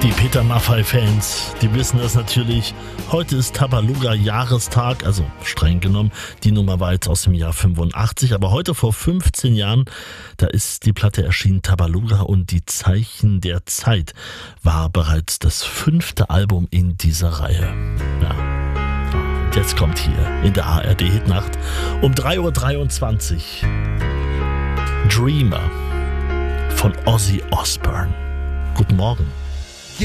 Die Peter Maffay-Fans, die wissen das natürlich. Heute ist Tabaluga-Jahrestag, also streng genommen. Die Nummer war jetzt aus dem Jahr 85, aber heute vor 15 Jahren, da ist die Platte erschienen, Tabaluga und die Zeichen der Zeit, war bereits das 5. Album in dieser Reihe. Ja. Und jetzt kommt hier in der ARD-Hitnacht um 3.23 Uhr Dreamer von Ozzy Osbourne. Guten Morgen.